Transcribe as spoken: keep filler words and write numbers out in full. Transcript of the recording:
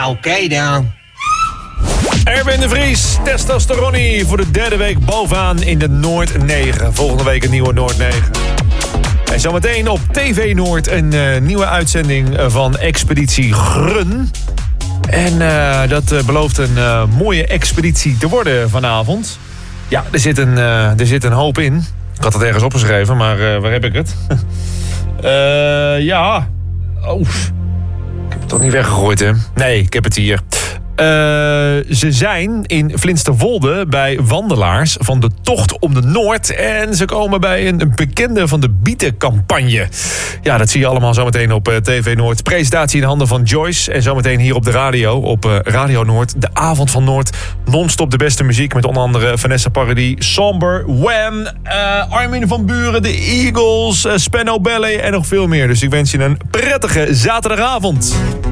oké okay dan. Erwin de Vries, Testosteroni voor de derde week bovenaan in de Noord negen. Volgende week een nieuwe Noord negen. En zometeen op T V Noord een uh, nieuwe uitzending van Expeditie Grun. En uh, dat uh, belooft een uh, mooie expeditie te worden vanavond. Ja, er zit een, uh, er zit een hoop in. Ik had het ergens opgeschreven, maar uh, waar heb ik het? uh, ja. Oh. Ik heb het toch niet weggegooid, hè? Nee, ik heb het hier. Uh, ze zijn in Vlinsterwolde bij wandelaars van de Tocht om de Noord. En ze komen bij een bekende van de bietencampagne. Ja, dat zie je allemaal zometeen op uh, T V Noord. Presentatie in handen van Joyce. En zometeen hier op de radio, op uh, Radio Noord. De avond van Noord. Non-stop de beste muziek met onder andere Vanessa Paradis, Somber, Wham, uh, Armin van Buuren, de Eagles, uh, Spanno Ballet en nog veel meer. Dus ik wens je een prettige zaterdagavond.